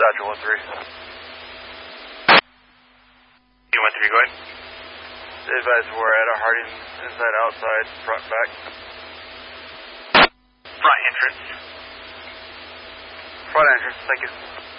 Dodger 1-3. U-1-3, go ahead. Advise we're at our Harding, inside, outside, front, back. Front entrance. Front entrance, thank you.